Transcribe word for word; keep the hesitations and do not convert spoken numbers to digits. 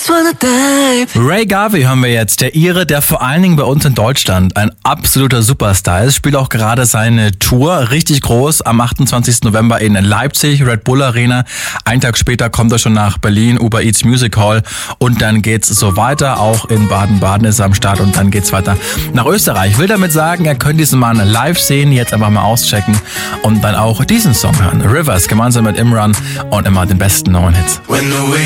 Ray Garvey hören wir jetzt, der Ire, der vor allen Dingen bei uns in Deutschland ein absoluter Superstar ist, spielt auch gerade seine Tour richtig groß am achtundzwanzigsten November in Leipzig, Red Bull Arena. Einen Tag später kommt er schon nach Berlin, Uber Eats Music Hall und dann geht's so weiter. Auch in Baden-Baden ist er am Start und dann geht's weiter nach Österreich. Ich will damit sagen, ihr könnt diesen Mann live sehen, jetzt einfach mal auschecken und dann auch diesen Song hören. Rivers gemeinsam mit Imran und immer den besten neuen Hits.